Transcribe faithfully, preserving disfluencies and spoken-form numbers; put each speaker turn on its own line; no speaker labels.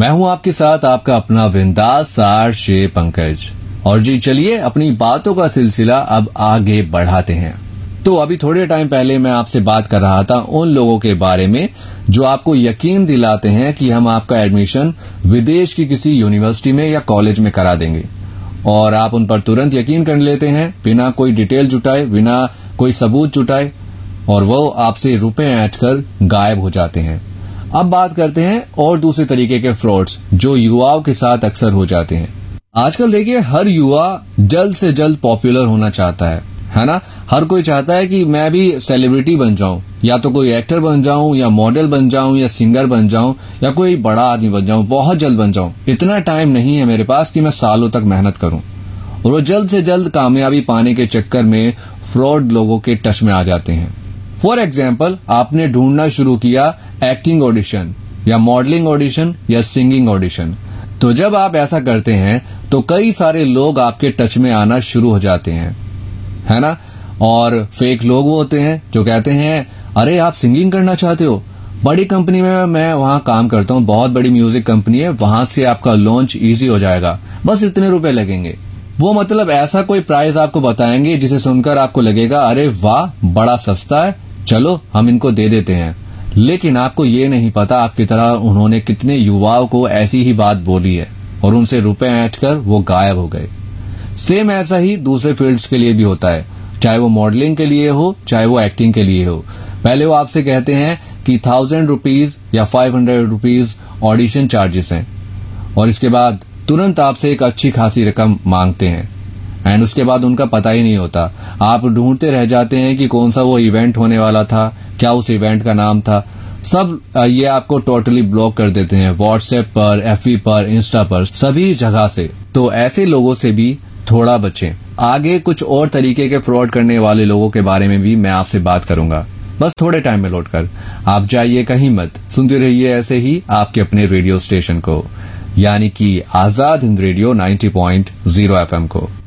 मैं हूं आपके साथ आपका अपना बिंदास आरजे पंकज। और जी चलिए अपनी बातों का सिलसिला अब आगे बढ़ाते हैं। तो अभी थोड़े टाइम पहले मैं आपसे बात कर रहा था उन लोगों के बारे में जो आपको यकीन दिलाते हैं कि हम आपका एडमिशन विदेश की किसी यूनिवर्सिटी में या कॉलेज में करा देंगे, और आप उन पर तुरंत यकीन कर लेते हैं बिना कोई डिटेल जुटाए, बिना कोई सबूत जुटाए, और वो आपसे रुपए ऐंठ कर गायब हो जाते हैं। अब बात करते हैं और दूसरे तरीके के फ्रॉड्स जो युवाओं के साथ अक्सर हो जाते हैं। आजकल देखिए हर युवा जल्द से जल्द पॉपुलर होना चाहता है, है ना। हर कोई चाहता है कि मैं भी सेलिब्रिटी बन जाऊं, या तो कोई एक्टर बन जाऊं, या मॉडल बन जाऊं, या सिंगर बन जाऊं, या कोई बड़ा आदमी बन जाऊं, बहुत जल्द बन जाऊं। इतना टाइम नहीं है मेरे पास कि मैं सालों तक मेहनत करूं। और वो जल्द से जल्द कामयाबी पाने के चक्कर में फ्रॉड लोगों के टच में आ जाते हैं। फॉर एग्जाम्पल, आपने ढूंढना शुरू किया एक्टिंग ऑडिशन या मॉडलिंग ऑडिशन या सिंगिंग ऑडिशन। तो जब आप ऐसा करते हैं तो कई सारे लोग आपके टच में आना शुरू हो जाते हैं, है ना। और फेक लोग वो होते हैं जो कहते हैं अरे आप सिंगिंग करना चाहते हो, बड़ी कंपनी में मैं वहां काम करता हूं, बहुत बड़ी म्यूजिक कंपनी है, वहां से आपका लॉन्च इजी हो जाएगा, बस इतने रुपए लगेंगे। वो मतलब ऐसा कोई प्राइस आपको बताएंगे जिसे सुनकर आपको लगेगा अरे वाह बड़ा सस्ता है, चलो हम इनको दे देते हैं। लेकिन आपको ये नहीं पता आपकी तरह उन्होंने कितने युवाओं को ऐसी ही बात बोली है और उनसे रुपए ऐंठ कर वो गायब हो गए। सेम ऐसा ही दूसरे फील्ड्स के लिए भी होता है, चाहे वो मॉडलिंग के लिए हो चाहे वो एक्टिंग के लिए हो। पहले वो आपसे कहते हैं कि थाउजेंड रुपीज या five hundred rupees audition charges हैं, और इसके बाद तुरंत आपसे एक अच्छी खासी रकम मांगते हैं, एंड उसके बाद उनका पता ही नहीं होता। आप ढूंढते रह जाते हैं कि कौन सा वो इवेंट होने वाला था, क्या उस इवेंट का नाम था। सब ये आपको टोटली ब्लॉक कर देते हैं व्हाट्सएप पर, एफबी पर, इंस्टा पर, सभी जगह से। तो ऐसे लोगों से भी थोड़ा बचें। आगे कुछ और तरीके के फ्रॉड करने वाले लोगों के बारे में भी मैं आपसे बात करूंगा, बस थोड़े टाइम में लौट कर। आप जाइए कहीं मत, सुनते रहिए ऐसे ही आपके अपने रेडियो स्टेशन को, यानी कि Azad Hind radio ninety point zero F M को।